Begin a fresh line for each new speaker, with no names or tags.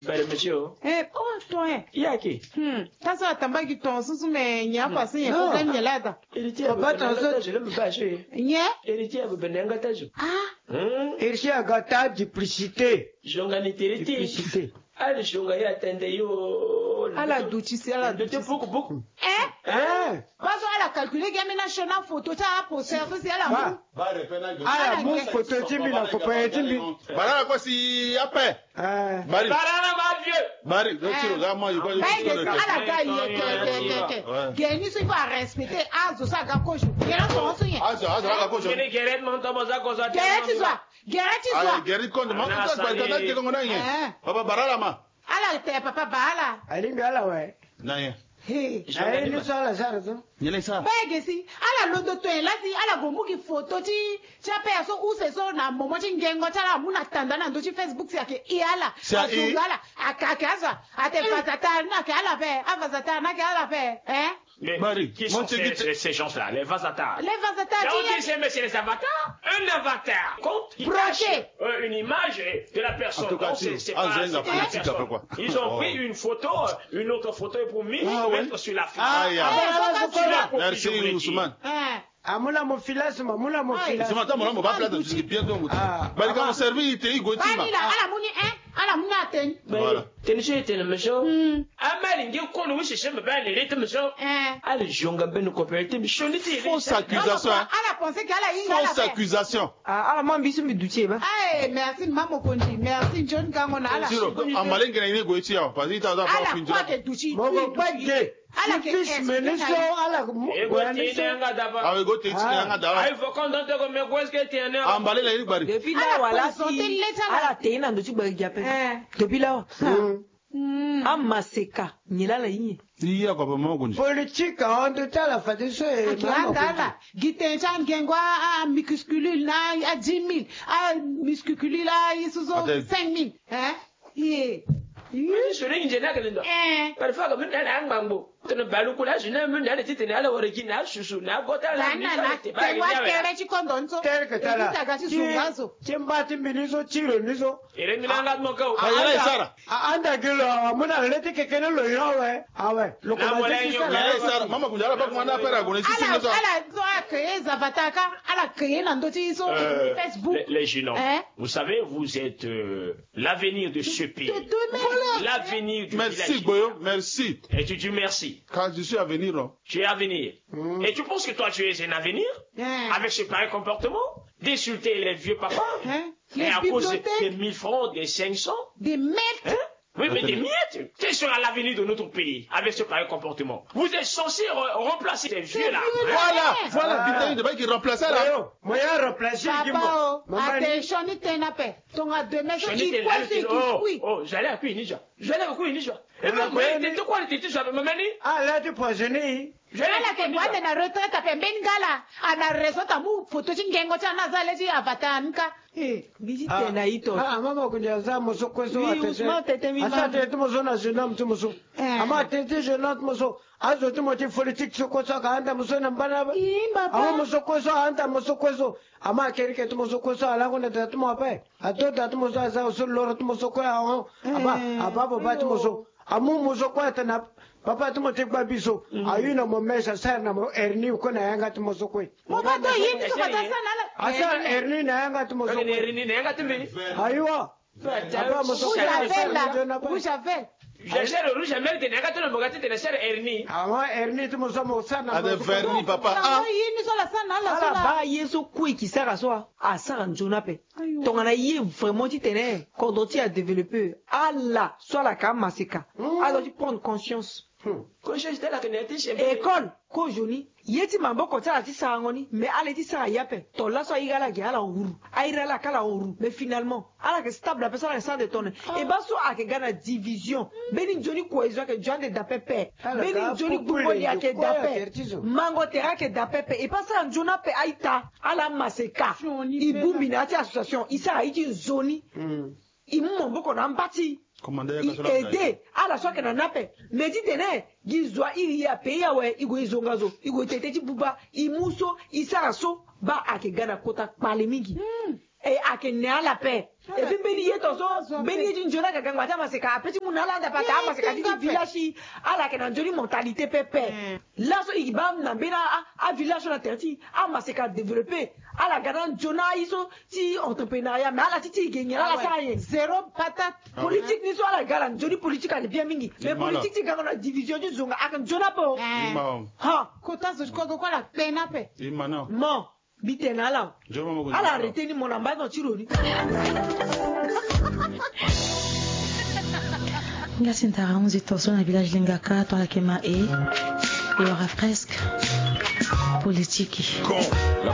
Père monsieur.
Toi,
Yaki.
T'as ça, t'as pas qui t'en sous, mais il n'y a pas si, il y a pas de là.
Héritier, je l'aime pas jouer. Héritier,
héritier agata duplicité.
Jongani
Duplicité.
Allez, Jongani attendez yo.
À la douce, à la douce.
Beaucoup.
Pas à la calculer, gamin national photo, t'as pour service à la main.
Ah, la mouche photo, Jimmy, la copain, Jimmy.
Voilà quoi si après. Marie. Marie, donc tu regardes moi, il va y
avoir. Gagner, il faut respecter. Ah, ça, ça, gars, coach. Gagner, son soin.
Ah, ça, coach.
Gagner, mon temps, ça, cause.
Gagner, tu sois. Gagner, tu sois.
Gagner, compte, moi, tu sois, tu as dit qu'on a rien. Papa, barala, ma.
Ala, t'es papa, bala.
Allez, gala, ouais.
Naya.
Hey, allez, nous sommes là, ça, ça.
Y'a ça.
Bagesi, ala lodo to là si ala gombu ki photo ti cha perso ou c'est ça na momo ti ngengo cha la muna tanda na ndo ti Facebook si ake iala.
Ça
et ala akakaza ate patata na ke ala fe, avazata na ke ala fe, hein?
Mais qui sont ces gens-là, les vasatars?
Les vasatars.
Mais c'est les avatars. Un avatar compte.
Projet.
Une image de la personne.
En tout cas, c'est pas la politique, après quoi.
Ils ont pris une photo, une autre photo pour mettre sur la fiche.
Merci, Ousmane.
Amula mo filas, mamula mo filas.
C'est maintenant, mon va plaindre, je bien donc. Bah, quand on servit, il était égoïste.
Ala muni, ala muni aten.
Voilà. T'es le monsieur. Amal, il dit qu'on nous cherche, mais ben, les rythmes, monsieur. Allez, jonga ben, nous coopérer, monsieur.
Fausse accusation.
Ala pensé qu'elle a une
fausse accusation.
Ala man bisu mi dutie ba.
Merci, maman Kondi. Merci, John Kangona. Ala.
Amalin, il y a une égoïste, parce qu'il t'a pas fini.
Ala, quoi que dutie.
Mon pas gay. Ala que ministre, ala.
Avec gote, il y a un dara.
Il faut qu'on donne comme mais quoi est-ce que tu es né?
Ambalé la bari.
Depuis là, voilà, si. Ala teina ndo tu ba jape. Depuis là. Amaseka, nyilala yinye.
Iya kwa pamoja kunji.
Politique on de tala fadiso e
mama. Gitenjan gengwa a minuscule na a 10 000. A minuscule la isuzo 5 000. Hein?
Je suis ingénieur Galendo. Parfois comme une angbango. Tu ne parles pas là, je n'ai même pas été à l'original, chouchou, n'a pas à la
minute. Pas de tu condonzo.
Tel que t'as là. Timbati miniso, tiro niso.
Et les milanga de mon cas.
Anda gelo, muna lete que kene lo yawe. Ah ouais. Le
commandant. Maman, vous n'avez pas commandé à faire à connaître.
Ala créé Zavataka, ala créé Nandoti sur Facebook.
Les jeunes, vous savez, vous êtes l'avenir de ce pays. L'avenir du village.
Merci, Boyo, merci.
Et tu dis merci.
Quand je suis à venir, non?
Tu es à venir. Et tu penses que toi, tu es un avenir? Avec ce pareil comportement? D'insulter les vieux papas? Et à cause des 1000 francs, des 500?
Des miettes?
Oui, mais des miettes. Tu seras l'avenir de notre pays avec ce pareil comportement. Vous êtes censé remplacer ces vieux-là.
Voilà, putain, de qui remplacer là.
Moi, remplacer.
Papa, attention, il t'en a pas. Ton a deux maisons, il faut
oh, j'allais à quoi, Ninja? J'allais à quoi, Ninja? Et moi, t'es quoi, t'es tu savais me mener?
Ah, là, tu poisonné.
Je la que moi, de la retraite, à Bengala, à la raison, à mou, photo, tingengo, tana, zaleji, avatanka.
Visite naito. Mama kunjaza moso kweso asa tete moso na jena mtu moso. Ama tete jena moso. Azo tu moti politique sokoso ka anda moso na mbana ba. Ama moso kweso anda moso kweso. Ama kerike tu moso kweso alango na tatu mo ape. Ato tatu moso asa usul loro tu moso kwa aba aba ba tu moso. Amu moso kwa tana papa tu moti kwa biso. Ayuna mo mesa sana mo erni ko na yanga tu moso kwe.
Mo ba to yini ko bata sana.
Asa erni na yanga tu moso.
Erni na yanga tu me.
Aywa. Papa moso kwa.
Vous avez.
J'achète le rouge à mer, t'es n'a qu'à te le mogater, t'es la chère Ernie.
Ah, moi, Ernie, tu me sens mon sang.
Ah, de Verni, papa.
Ah, il nous a la sang,
là, bah, yeso kui qui sert à soi. Ah, ça, en jonape. Ton anaïe, vraiment, tu t'es quand on t'y a développé. Allah, soit la cam masika. Alors, tu prends conscience. École, ko joni, yeti mamboko tala ti sangoni, mais ale ti sa yape. To la so igala ge ala ouru. Aira la kala ouru, mais finalement, ala ke stable la personne la sang de tonne. Et baso a ke gana division. Beni joni cohésion ke jande da pepe. Beni joni gumoli a ke da pepe. Mango tera ke da pepe. Et pas ça jona pe aita ala maseka. Ibumbi na ti association, isa aiti zoni. Imu mamboko na mbati. Aider à la soirée qu'on appelle. Mais dis-te, Gizwa, il y a payé, ouais, il y a zongazo, il y a tete buba, il mousso, il s'arasso, ba a ke gana kota palemigi. et à que ne à la paix. Et puis Béni est aussi, Béni est une jeune qui a gagné ma séca. Petit mon ala d'apata, ma séca dit village, à la que n'a jolie mentalité pépé. Là, il bam n'a bena à village sur la terre, à ma séca développé. À la grande jona, ils sont si entrepreneuriat, mais à la titi gagne, à la saille.
Zéro patate.
Politique ni soit la galante, jolie politique elle est bien mingi. Mais politique c'est quand la division du zonga, à un jona po.
Ha, kota ce quoi la peine à paix.
Imana. Mon. Bitenala. Ala arrêté ni mon amba no tironi.
Nga sintara 11 torso na village Lingaka to la kema e aura presque politique.